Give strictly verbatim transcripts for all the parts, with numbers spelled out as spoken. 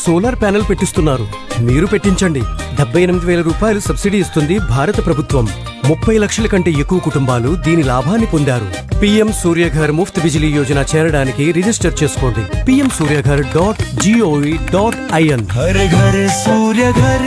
Solar panel పెట్టిస్తున్నారు. మీరు పెట్టించండి. డెబ్బై ఎనిమిది వేల రూపాయలు సబ్సిడీ ఇస్తుంది భారత ప్రభుత్వం. ముప్పై లక్షల కంటే ఎక్కువ కుటుంబాలు దీని లాభాన్ని పొందారు. పీఎం సూర్యఘర్ ముఫ్త్ బిజిలీ యోజన చేరడానికి రిజిస్టర్ చేసుకోండి. PM Surya Ghar dot GOV dot IN. Har Ghar Surya Ghar.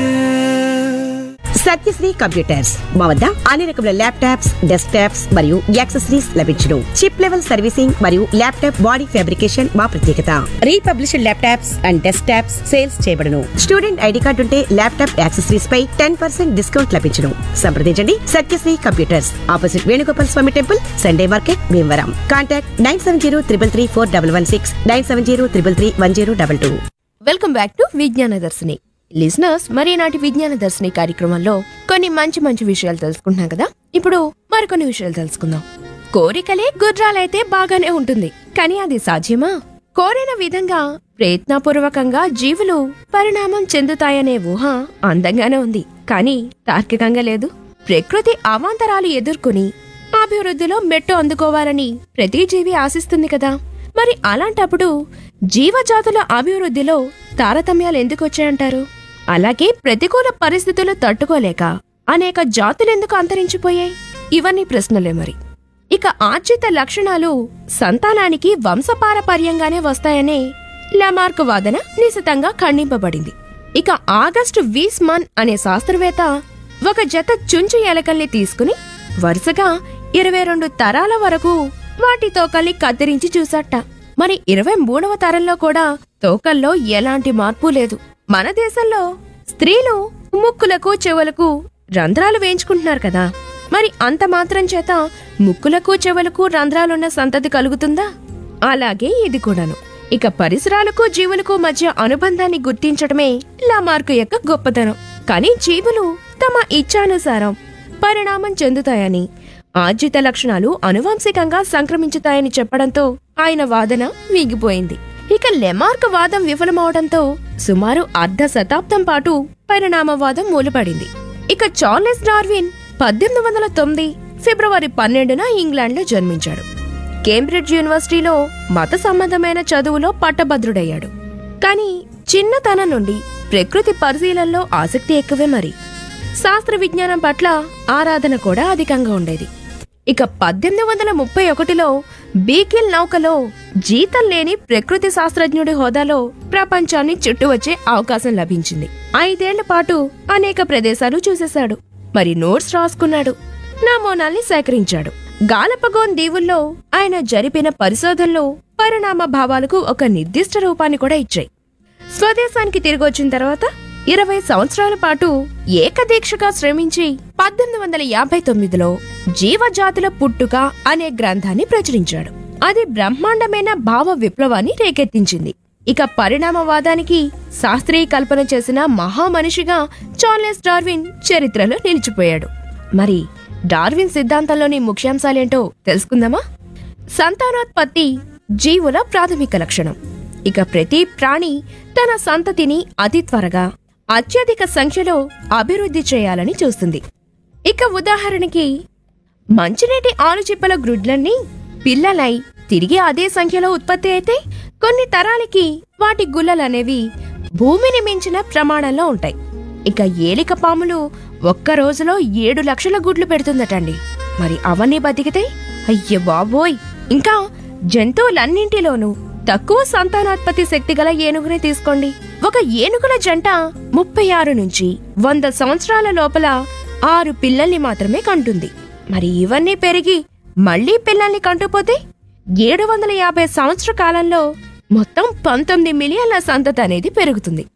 Satyasri computers మా వద్ద అన్ని రకముల ల్యాప్టాప్స్, డెస్క్టాప్స్ మరియు యాక్సెసరీస్ లభించును. చిప్ లెవెల్ సర్వీసింగ్ మరియు ల్యాప్టాప్ బాడీ ఫ్యాబ్రికేషన్ మా ప్రత్యేకత. Republished laptops and desktops sales చేయబడును. స్టూడెంట్ ఐడి కార్డు ఉంటే ల్యాప్టాప్ యాక్సెసరీస్ పై టెన్ పర్సెంట్ డిస్కౌంట్ లభించును. సంప్రదించండి Satyasri computers, opposite Venugopal Swamy temple, Sunday market, Bhimavaram. Contact nine seven zero triple three four double one six, nine seven zero triple three one zero double two. Welcome back to విజ్ఞాన దర్శిని listeners. మరి నాటి విజ్ఞాన దర్శిని కార్యక్రమంలో కొన్ని మంచి మంచి విషయాలు తెలుసుకుంటున్నాం కదా. ఇప్పుడు మరికొన్ని విషయాలు తెలుసుకుందాం. కోరికలే గుర్రాలైతే బాగానే ఉంటుంది, కానీ అది సాధ్యమా? కోరిన విధంగా ప్రయత్నపూర్వకంగా జీవులు పరిణామం చెందుతాయనే ఊహ అందంగానే ఉంది, కానీ తార్కికంగా లేదు. ప్రకృతి అవాంతరాలు ఎదుర్కొని అభివృద్ధిలో మెట్టు అందుకోవాలని ప్రతి జీవి ఆశిస్తుంది కదా. మరి అలాంటప్పుడు జీవజాతుల అభివృద్ధిలో తారతమ్యాలు ఎందుకు వచ్చాయంటారు? అలాగే ప్రతికూల పరిస్థితులు తట్టుకోలేక అనేక జాతులెందుకు అంతరించిపోయాయి? ఇవన్నీ ప్రశ్నలే. మరి ఇక ఆర్జిత లక్షణాలు సంతానానికి వంశపారపర్యంగానే వస్తాయనే లమార్క్ వాదన నిశితంగా ఖండింపబడింది. ఇక ఆగస్టు వీస్మాన్ అనే శాస్త్రవేత్త ఒక జత చుంచు ఎలకల్ని తీసుకుని వరుసగా ఇరవై రెండు తరాల వరకు వాటి తోకల్ని కత్తిరించి చూసట. మరి ఇరవై మూడవ తరంలో కూడా తోకల్లో ఎలాంటి మార్పు లేదు. మన దేశంలో స్త్రీలు ముక్కులకు చెవులకు రంధ్రాలు వేయించుకుంటున్నారు కదా. మరి అంత మాత్రం చేత ముక్కులకు చెవులకు రంధ్రాలున్న సంతతి కలుగుతుందా? అలాగే ఇది కూడాను. ఇక పరిసరాలకు జీవులకు మధ్య అనుబంధాన్ని గుర్తించడమే లామార్క్ యొక్క గొప్పతనం. కానీ జీవులు తమ ఇచ్ఛానుసారం పరిణామం చెందుతాయని, ఆర్జిత లక్షణాలు అనువంశికంగా సంక్రమించుతాయని చెప్పడంతో ఆయన వాదన వీగిపోయింది. ఇక లెమార్క్ వాదం విఫలమవడంతో సుమారు అర్ధ శతాబ్దం పాటు పరిణామవాదం మూలపడింది. ఇక చార్లెస్ డార్విన్ పద్దెనిమిది వందల తొమ్మిది ఫిబ్రవరి పన్నెండున ఇంగ్లాండ్ లో జన్మించాడు. కేంబ్రిడ్జ్ యూనివర్సిటీలో మత సంబంధమైన చదువులో పట్టభద్రుడయ్యాడు. కానీ చిన్నతనం నుండి ప్రకృతి పరిశీలనలో ఆసక్తి ఎక్కువే. మరి శాస్త్ర విజ్ఞానం పట్ల ఆరాధన కూడా అధికంగా ఉండేది. ఇక పద్దెనిమిది వందల ముప్పై ఒకటిలో బీకిల్ నౌకలో జీతం లేని ప్రకృతి శాస్త్రజ్ఞుడి హోదాలో ప్రపంచాన్ని చుట్టువచ్చే అవకాశం లభించింది. ఐదేళ్ల పాటు అనేక ప్రదేశాలు చూసేశాడు. మరి నోట్స్ రాసుకున్నాడు, నమూనాల్ని సేకరించాడు. గాలపగోన్ దీవుల్లో ఆయన జరిపిన పరిశోధనలు పరిణామ భావాలకు ఒక నిర్దిష్ట రూపాన్ని కూడా ఇచ్చాయి. స్వదేశానికి తిరిగొచ్చిన తర్వాత ఇరవై సంవత్సరాల పాటు ఏకదీక్షగా శ్రమించి పద్దెనిమిది వందల యాభై తొమ్మిదిలో జీవజాతుల పుట్టుక అనే గ్రంథాన్ని ప్రచురించాడు. అది బ్రహ్మాండమైన భావ విప్లవాన్ని రేకెత్తించింది. ఇక పరిణామవాదానికి శాస్త్రీయ కల్పన చేసిన మహామనిషిగా చార్లెస్ డార్విన్ చరిత్రలో నిలిచిపోయాడు. మరి డార్విన్ సిద్ధాంతంలోని ముఖ్యాంశాలేంటో తెలుసుకుందామా? సంతానోత్పత్తి జీవుల ప్రాథమిక లక్షణం. ఇక ప్రతి ప్రాణి తన సంతతిని అతి త్వరగా అత్యధిక సంఖ్యలో అభివృద్ధి చేయాలని చూస్తుంది. ఇక ఉదాహరణకి మంచినీటి ఆలుచిప్పల గ్రుడ్లన్నీ పిల్లలై తిరిగి అదే సంఖ్యలో ఉత్పత్తి అయితే కొన్ని తరాలకి వాటి గుల్లలనేవి భూమిని మించిన ప్రమాణంలో ఉంటాయి. ఇక ఏలిక పాములు ఒక్క రోజులో ఏడు లక్షల గుడ్లు పెడుతుందటండి. మరి అవన్నీ బతికితే అయ్య బాబోయ్. ఇంకా జంతువులన్నింటిలోనూ తక్కువ సంతానోత్పత్తి శక్తి గల ఏనుగుని తీసుకోండి. ఒక ఏనుగుల జంట ముప్పై ఆరు నుంచి వంద సంవత్సరాల లోపల ఆరు పిల్లల్ని మాత్రమే కంటుంది. మరి ఇవన్నీ పెరిగి మళ్లీ పిల్లల్ని కంటుపోతే ఏడు వందల యాభై సంవత్సర కాలంలో మొత్తం పంతొమ్మిది మిలియన్ల సంతతి అనేది పెరుగుతుంది.